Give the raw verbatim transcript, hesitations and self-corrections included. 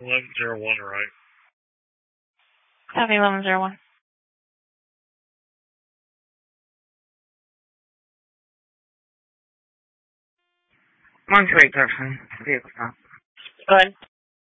eleven zero one, right? Copy eleven zero one. One to eight person. Vehicle stop. Go ahead.